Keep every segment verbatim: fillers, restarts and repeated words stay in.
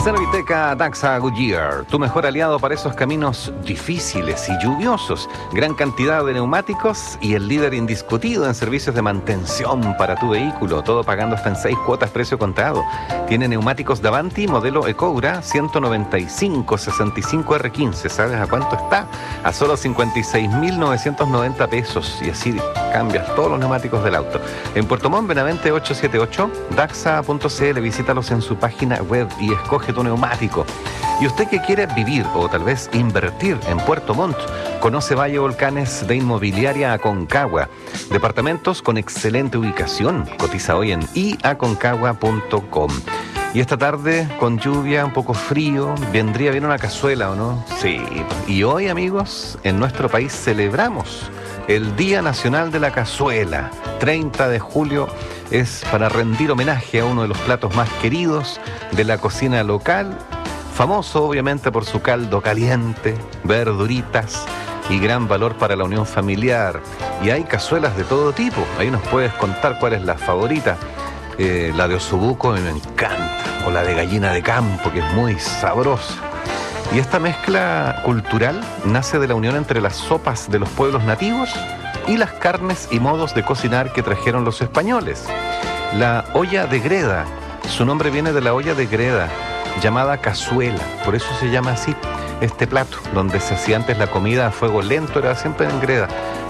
Cenobiteca Daxa Goodyear, tu mejor aliado para esos caminos difíciles y lluviosos. Gran cantidad de neumáticos y el líder indiscutido en servicios de mantención para tu vehículo. Todo pagando hasta en seis cuotas precio contado. Tiene neumáticos Davanti modelo Ecoura ciento noventa y cinco sesenta y cinco R quince. ¿Sabes a cuánto está? A solo cincuenta y seis mil novecientos noventa pesos. Y así cambias todos los neumáticos del auto. En Puerto Montt, Benavente ochocientos setenta y ocho, daxa punto c l. Visítalos en su página web y escoge tu neumático. Y usted que quiere vivir o tal vez invertir en Puerto Montt, conoce Valle Volcanes de Inmobiliaria Aconcagua. Departamentos con excelente ubicación. Cotiza hoy en i aconcagua punto com. Y esta tarde, con lluvia, un poco frío, vendría bien una cazuela, ¿o no? Sí. Y hoy, amigos, en nuestro país celebramos el Día Nacional de la Cazuela. treinta de julio es para rendir homenaje a uno de los platos más queridos de la cocina local, famoso obviamente por su caldo caliente, verduritas y gran valor para la unión familiar. Y hay cazuelas de todo tipo. Ahí nos puedes contar cuál es la favorita. Eh, la de osobuco me encanta, o la de gallina de campo, que es muy sabrosa. Y esta mezcla cultural nace de la unión entre las sopas de los pueblos nativos y las carnes y modos de cocinar que trajeron los españoles. La olla de greda, su nombre viene de la olla de greda, llamada cazuela, por eso se llama así este plato, donde se hacía antes la comida a fuego lento, era siempre en greda,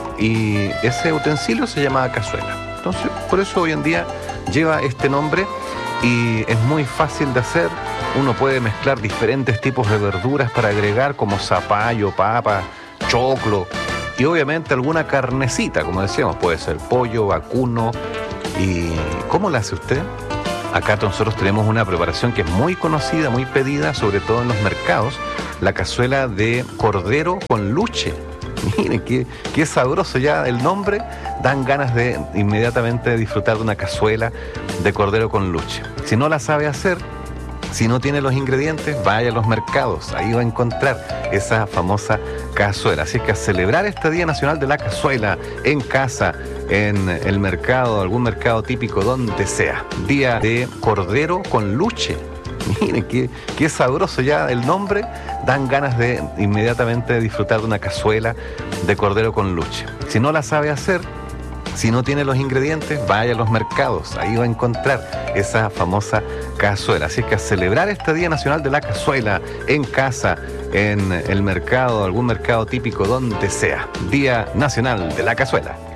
y ese utensilio se llamaba cazuela. Entonces, por eso hoy en día lleva este nombre y es muy fácil de hacer. Uno puede mezclar diferentes tipos de verduras para agregar, como zapallo, papa, choclo, y obviamente alguna carnecita, como decíamos, puede ser pollo, vacuno. ¿Y cómo la hace usted? Acá nosotros tenemos una preparación que es muy conocida, muy pedida, sobre todo en los mercados, la cazuela de cordero con luche. Miren, qué, qué sabroso ya el nombre, dan ganas de inmediatamente disfrutar de una cazuela de cordero con luche. Si no la sabe hacer, si no tiene los ingredientes, vaya a los mercados, ahí va a encontrar esa famosa cazuela. Así es que a celebrar este Día Nacional de la Cazuela en casa, en el mercado, algún mercado típico, donde sea. Día de cordero con luche. Miren, qué, qué sabroso ya el nombre, dan ganas de inmediatamente disfrutar de una cazuela de cordero con luche. Si no la sabe hacer, si no tiene los ingredientes, vaya a los mercados, ahí va a encontrar esa famosa cazuela. Así es que a celebrar este Día Nacional de la Cazuela en casa, en el mercado, algún mercado típico, donde sea. Día Nacional de la Cazuela.